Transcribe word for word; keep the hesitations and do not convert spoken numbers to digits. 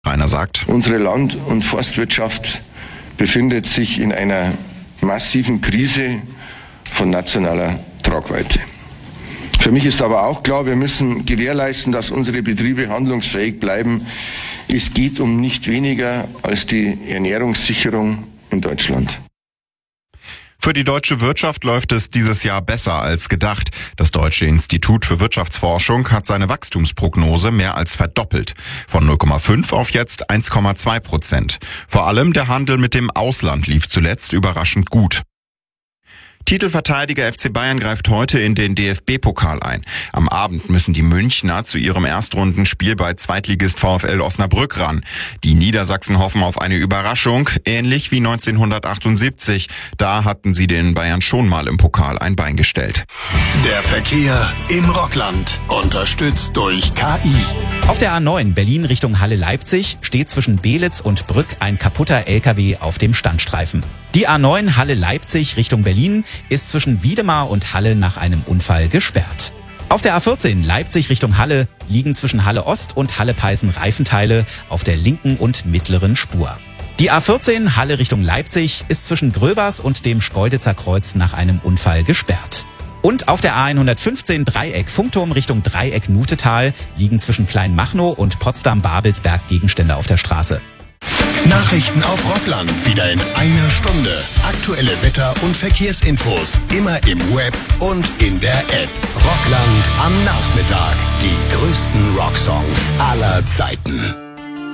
Rainer sagt: Unsere Land- und Forstwirtschaft befindet sich in einer massiven Krise von nationaler Tragweite. Für mich ist aber auch klar, wir müssen gewährleisten, dass unsere Betriebe handlungsfähig bleiben. Es geht um nicht weniger als die Ernährungssicherung in Deutschland. Für die deutsche Wirtschaft läuft es dieses Jahr besser als gedacht. Das Deutsche Institut für Wirtschaftsforschung hat seine Wachstumsprognose mehr als verdoppelt. Von null Komma fünf auf jetzt eins Komma zwei Prozent. Vor allem der Handel mit dem Ausland lief zuletzt überraschend gut. Titelverteidiger F C Bayern greift heute in den D F B-Pokal ein. Am Abend müssen die Münchner zu ihrem Erstrundenspiel bei Zweitligist VfL Osnabrück ran. Die Niedersachsen hoffen auf eine Überraschung, ähnlich wie neunzehnhundertachtundsiebzig. Da hatten sie den Bayern schon mal im Pokal ein Bein gestellt. Der Verkehr im Rockland, unterstützt durch K I. Auf der A neun Berlin Richtung Halle-Leipzig steht zwischen Belitz und Brück ein kaputter L K W auf dem Standstreifen. Die A neun Halle-Leipzig Richtung Berlin ist zwischen Wiedemar und Halle nach einem Unfall gesperrt. Auf der A vierzehn Leipzig Richtung Halle liegen zwischen Halle Ost und Halle-Peißen Reifenteile auf der linken und mittleren Spur. Die A vierzehn Halle Richtung Leipzig ist zwischen Gröbers und dem Schkeuditzer Kreuz nach einem Unfall gesperrt. Und auf der A hundertfünfzehn Dreieck Funkturm Richtung Dreieck Nutetal liegen zwischen Kleinmachnow und Potsdam-Babelsberg Gegenstände auf der Straße. Nachrichten auf Rockland wieder in einer Stunde. Aktuelle Wetter- und Verkehrsinfos immer im Web und in der App. Rockland am Nachmittag. Die größten Rocksongs aller Zeiten.